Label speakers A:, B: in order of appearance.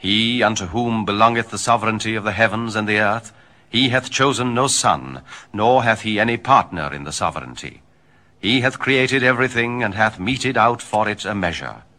A: He unto whom belongeth the sovereignty of the heavens and the earth, he hath chosen no son, nor hath he any partner in the sovereignty. He hath created everything, and hath meted out for it a measure.